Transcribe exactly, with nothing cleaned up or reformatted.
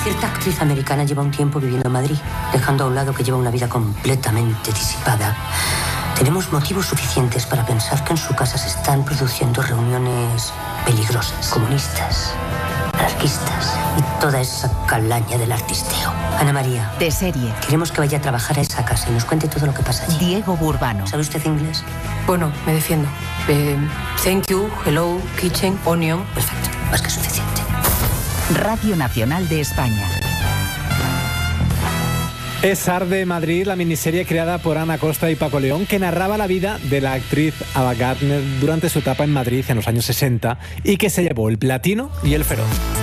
Cierta actriz americana lleva un tiempo viviendo en Madrid, dejando a un lado que lleva una vida completamente disipada. Tenemos motivos suficientes para pensar que en su casa se están produciendo reuniones peligrosas, comunistas, anarquistas y toda esa calaña del artisteo. Ana María. De serie. Queremos que vaya a trabajar a esa casa y nos cuente todo lo que pasa allí. Diego Burbano. ¿Sabe usted inglés? Bueno, me defiendo. Eh, thank you, hello, kitchen, onion. Perfecto, más que suficiente. Radio Nacional de España. Es Arde Madrid, la miniserie creada por Ana Costa y Paco León, que narraba la vida de la actriz Ava Gardner durante su etapa en Madrid en los años sesenta y que se llevó el platino y el feroz.